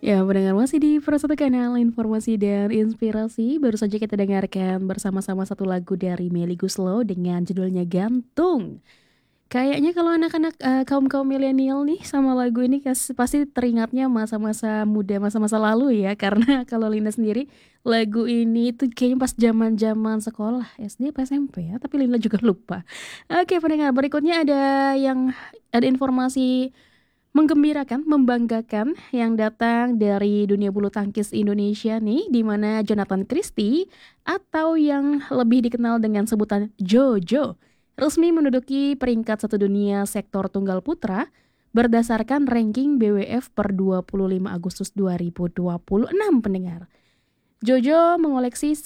Ya, pendengar masih di Pro1 Kanal Informasi dan Inspirasi. Baru saja kita dengarkan bersama-sama satu lagu dari Melly Goeslaw dengan judulnya Gantung. Kayaknya kalau anak-anak kaum-kaum milenial nih sama lagu ini pasti teringatnya masa-masa muda, masa-masa lalu ya. Karena kalau Linda sendiri, lagu ini tuh kayaknya pas zaman-zaman sekolah SD apa SMP ya, tapi Linda juga lupa. Oke, pendengar, berikutnya ada informasi menggembirakan, membanggakan yang datang dari dunia bulu tangkis Indonesia nih, di mana Jonathan Christie atau yang lebih dikenal dengan sebutan Jojo resmi menduduki peringkat satu dunia sektor tunggal putra berdasarkan ranking BWF per 25 Agustus 2026 pendengar. Jojo mengoleksi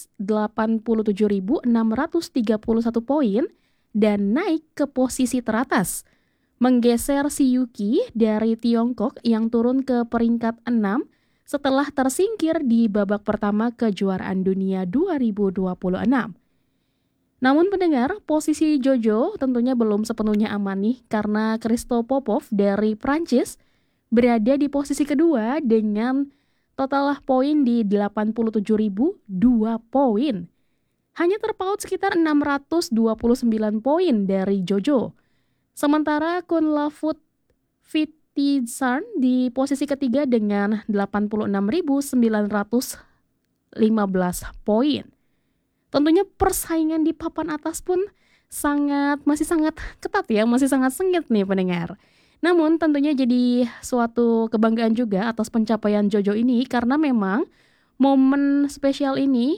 87.631 poin dan naik ke posisi teratas, menggeser si Yuki dari Tiongkok yang turun ke peringkat 6 setelah tersingkir di babak pertama kejuaraan dunia 2026. Namun pendengar, posisi Jojo tentunya belum sepenuhnya aman nih karena Christo Popov dari Prancis berada di posisi kedua dengan total poin di 87.002 poin. Hanya terpaut sekitar 629 poin dari Jojo. Sementara Kun Lafut Fitizarn di posisi ketiga dengan 86.915 poin. Tentunya persaingan di papan atas pun masih sangat ketat ya, masih sangat sengit nih pendengar. Namun tentunya jadi suatu kebanggaan juga atas pencapaian Jojo ini karena memang momen spesial ini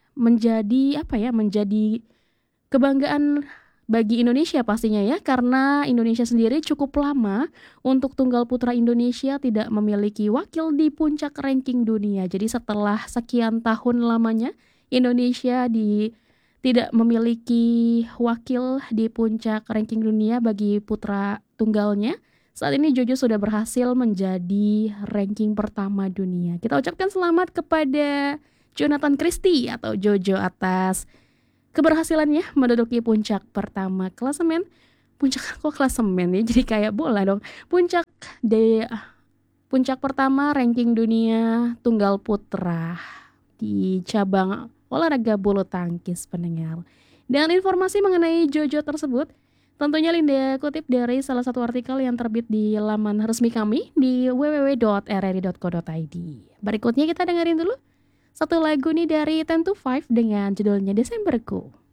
menjadi kebanggaan bagi Indonesia pastinya ya, karena Indonesia sendiri cukup lama untuk tunggal putra Indonesia tidak memiliki wakil di puncak ranking dunia. Jadi setelah sekian tahun lamanya Indonesia tidak memiliki wakil di puncak ranking dunia bagi putra tunggalnya. Saat ini Jojo sudah berhasil menjadi ranking pertama dunia. Kita ucapkan selamat kepada Jonathan Christie atau Jojo atas keberhasilannya menduduki puncak pertama klasemen. Puncak kok klasemen ya, jadi kayak bola dong. Puncak pertama ranking dunia tunggal putra di cabang olahraga bulu tangkis pendengar. Dan informasi mengenai Jojo tersebut tentunya Linda kutip dari salah satu artikel yang terbit di laman resmi kami di www.rri.co.id. Berikutnya kita dengerin dulu satu lagu nih dari 10 to 5 dengan judulnya Desemberku.